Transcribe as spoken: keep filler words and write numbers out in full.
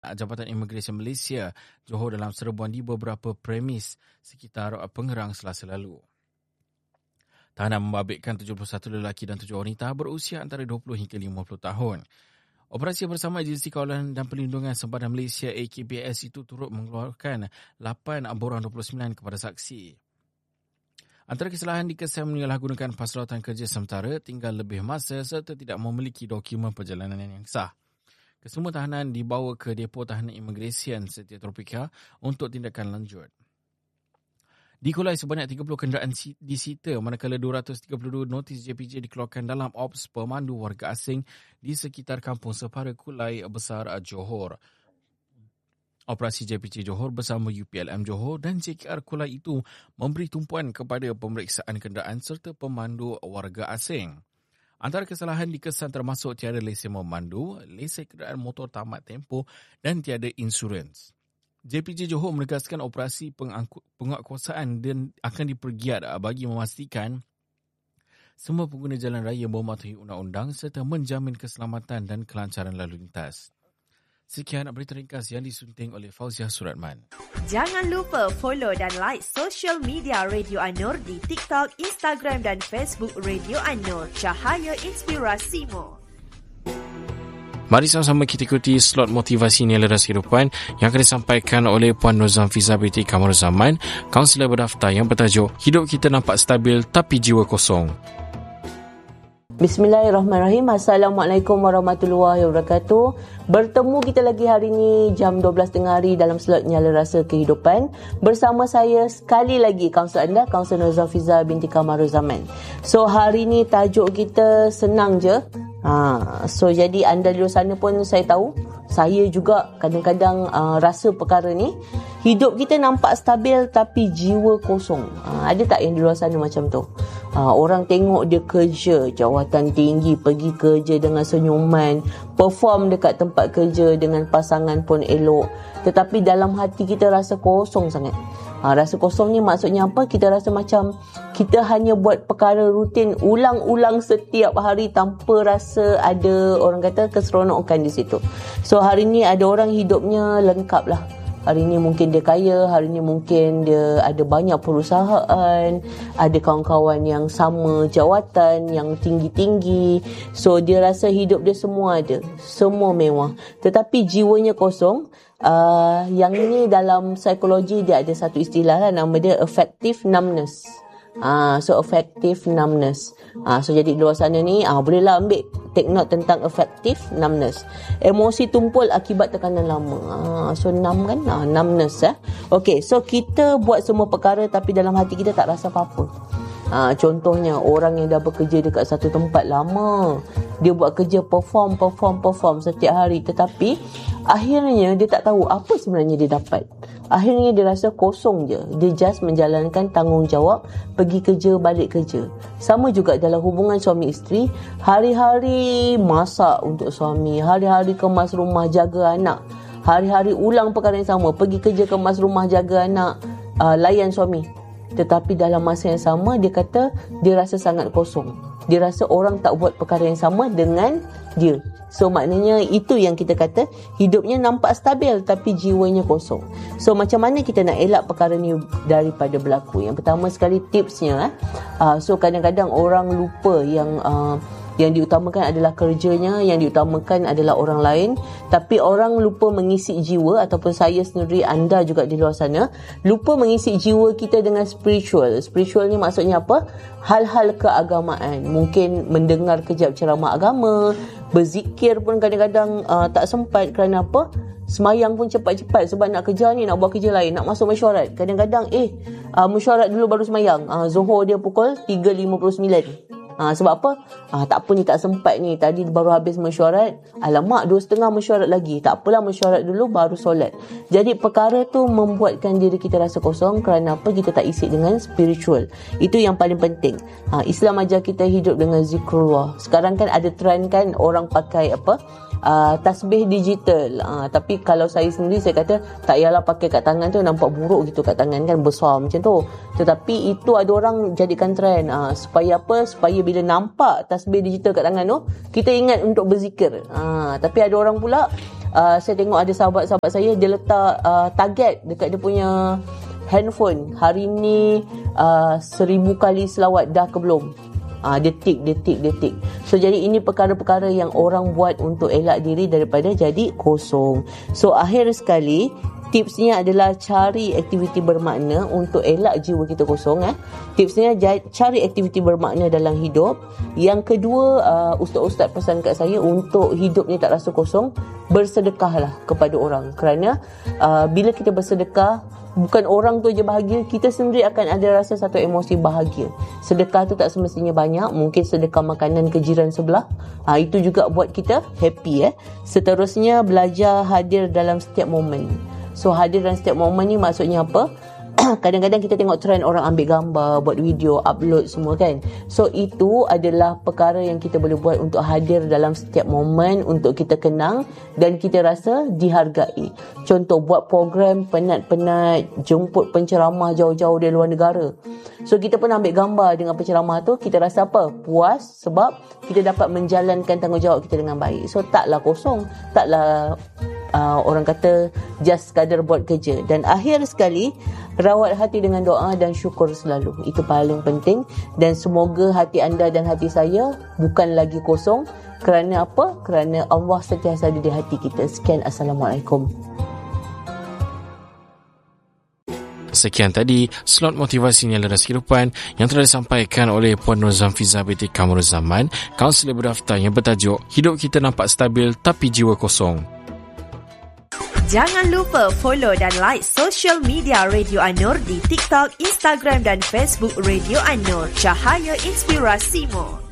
Jabatan Imigresen Malaysia Johor dalam serbuan di beberapa premis sekitar Pengerang Selasa lalu. Tahanan membabitkan tujuh puluh satu lelaki dan tujuh wanita berusia antara dua puluh hingga lima puluh tahun. Operasi bersama Agensi Kawalan dan Perlindungan Sempadan Malaysia A K B S itu turut mengeluarkan lapan borang dua puluh sembilan kepada saksi. Antara kesalahan dikesan menyalahgunakan pasalautan kerja sementara, tinggal lebih masa serta tidak memiliki dokumen perjalanan yang sah. Kesemua tahanan dibawa ke depo tahanan imigresen Setia Tropika untuk tindakan lanjut. Di Kulai sebanyak tiga puluh kenderaan disita manakala dua ratus tiga puluh dua notis J P J dikeluarkan dalam ops pemandu warga asing di sekitar kampung Separa Kulai Besar Johor. Operasi J P J Johor bersama U P L M Johor dan J K R Kulai itu memberi tumpuan kepada pemeriksaan kenderaan serta pemandu warga asing. Antara kesalahan dikesan termasuk tiada lesen memandu, lesen kenderaan motor tamat tempoh dan tiada insurans. J P J Johor menegaskan operasi penguatkuasaan dan akan dipergiat bagi memastikan semua pengguna jalan raya mematuhi undang-undang serta menjamin keselamatan dan kelancaran lalu lintas. Sekian berita ringkas yang disunting oleh Fauziah Suratman. Jangan lupa follow dan like social media Radio An-Nur di TikTok, Instagram dan Facebook Radio An-Nur. Cahaya Inspirasimu. Mari sama-sama kita ikuti slot motivasi nilai ras kehidupan yang akan disampaikan oleh Puan Nuzam Fiza binti Kamarul Zaman, kaunselor berdaftar yang bertajuk Hidup Kita Nampak Stabil Tapi Jiwa Kosong. Bismillahirrahmanirrahim. Assalamualaikum warahmatullahi wabarakatuh. Bertemu kita lagi hari ini jam dua belas tengah hari dalam slot Nyala Rasa Kehidupan. Bersama saya sekali lagi kaunselor anda, Kaunselor Nuzam Fiza binti Kamarul Zaman. So hari ini tajuk kita senang je. Ha, so jadi anda di luar sana pun saya tahu, saya juga kadang-kadang uh, rasa perkara ni. Hidup kita nampak stabil tapi jiwa kosong. Uh, ada tak yang di luar sana macam tu? Uh, orang tengok dia kerja jawatan tinggi, pergi kerja dengan senyuman, perform dekat tempat kerja dengan pasangan pun elok, tetapi dalam hati kita rasa kosong sangat. Ha, rasa kosong ni maksudnya apa? Kita rasa macam kita hanya buat perkara rutin ulang-ulang setiap hari tanpa rasa ada, orang kata, keseronokan di situ. So hari ni ada orang hidupnya lengkap lah. Hari ni mungkin dia kaya, hari ni mungkin dia ada banyak perusahaan, ada kawan-kawan yang sama jawatan, yang tinggi-tinggi. So dia rasa hidup dia semua ada, semua mewah. Tetapi jiwanya kosong. Uh, yang ini dalam psikologi dia ada satu istilah lah, nama dia affective numbness. Uh, so affective numbness. Uh, so jadi di luar sana ni uh, bolehlah ambil take note tentang affective numbness. Emosi tumpul akibat tekanan lama. Uh, so numb kan, uh, numbness eh. Okay, so kita buat semua perkara tapi dalam hati kita tak rasa apa-apa. Ha, contohnya orang yang dah bekerja dekat satu tempat lama, dia buat kerja perform, perform, perform setiap hari, tetapi akhirnya dia tak tahu apa sebenarnya dia dapat. Akhirnya dia rasa kosong je. Dia just menjalankan tanggungjawab, pergi kerja, balik kerja. Sama juga dalam hubungan suami isteri, hari-hari masak untuk suami, hari-hari kemas rumah, jaga anak, hari-hari ulang perkara yang sama, pergi kerja, kemas rumah, jaga anak, uh, layan suami. Tetapi dalam masa yang sama, dia kata dia rasa sangat kosong. Dia rasa orang tak buat perkara yang sama dengan dia. So maknanya itu yang kita kata hidupnya nampak stabil tapi jiwanya kosong. So macam mana kita nak elak perkara ni daripada berlaku? Yang pertama sekali tipsnya, eh, uh, so kadang-kadang orang lupa yang uh, yang diutamakan adalah kerjanya, yang diutamakan adalah orang lain, tapi orang lupa mengisi jiwa, ataupun saya sendiri, anda juga di luar sana lupa mengisi jiwa kita dengan spiritual. Spiritual ni maksudnya apa? Hal-hal keagamaan. Mungkin mendengar kejap ceramah agama, berzikir pun kadang-kadang uh, tak sempat. Kerana apa? Semayang pun cepat-cepat sebab nak kerja ni, nak buat kerja lain, nak masuk mesyuarat. Kadang-kadang eh uh, mesyuarat dulu baru semayang. uh, Zuhur dia pukul tiga lima puluh sembilan. Ha, sebab apa? Ha, tak apa ni, tak sempat ni, tadi baru habis mesyuarat. Alamak, dua setengah mesyuarat lagi. Tak apalah, mesyuarat dulu baru solat. Jadi perkara tu membuatkan diri kita rasa kosong. Kerana apa? Kita tak isi dengan spiritual. Itu yang paling penting. Ha, Islam ajar kita hidup dengan zikrullah. Sekarang kan ada trend kan, orang pakai apa? Uh, tasbih digital. uh, Tapi kalau saya sendiri, saya kata tak payahlah pakai kat tangan tu, nampak buruk gitu kat tangan kan, besar macam tu. Tetapi itu ada orang jadikan trend, uh, supaya apa? Supaya bila nampak tasbih digital kat tangan tu, kita ingat untuk berzikir. uh, Tapi ada orang pula uh, saya tengok ada sahabat-sahabat saya, dia letak uh, target dekat dia punya handphone. Hari ni uh, seribu kali selawat dah ke belum? Uh, dia tik, dia tik, dia tik. So, jadi ini perkara-perkara yang orang buat untuk elak diri daripada jadi kosong. So, akhir sekali, tipsnya adalah cari aktiviti bermakna untuk elak jiwa kita kosong. Eh. Tipsnya cari aktiviti bermakna dalam hidup. Yang kedua, uh, ustaz-ustaz pesan kat saya untuk hidup ni tak rasa kosong, bersedekahlah kepada orang. Kerana uh, bila kita bersedekah, bukan orang tu je bahagia, kita sendiri akan ada rasa satu emosi bahagia. Sedekah tu tak semestinya banyak, mungkin sedekah makanan ke jiran sebelah. Ha, itu juga buat kita happy. Eh. Seterusnya, belajar hadir dalam setiap momen. So, hadir dalam setiap momen ni maksudnya apa? Kadang-kadang kita tengok trend orang ambil gambar, buat video, upload semua kan. So, itu adalah perkara yang kita boleh buat untuk hadir dalam setiap momen, untuk kita kenang dan kita rasa dihargai. Contoh, buat program penat-penat, jemput penceramah jauh-jauh dari luar negara. So, kita pun ambil gambar dengan penceramah tu, kita rasa apa? Puas sebab kita dapat menjalankan tanggungjawab kita dengan baik. So, taklah kosong, taklah Uh, orang kata just sekadar buat kerja. Dan akhir sekali, rawat hati dengan doa dan syukur selalu. Itu paling penting. Dan semoga hati anda dan hati saya bukan lagi kosong. Kerana apa? Kerana Allah sentiasa ada di hati kita. Sekian, Assalamualaikum. Sekian tadi slot motivasi Nyala Kehidupan yang telah disampaikan oleh Puan Nur Zamfiza binti Kamaruzzaman, kaunselor berdaftar yang bertajuk Hidup Kita Nampak Stabil Tapi Jiwa Kosong. Jangan lupa follow dan like social media Radio An-Nur di TikTok, Instagram dan Facebook Radio An-Nur. Cahaya Inspirasimu.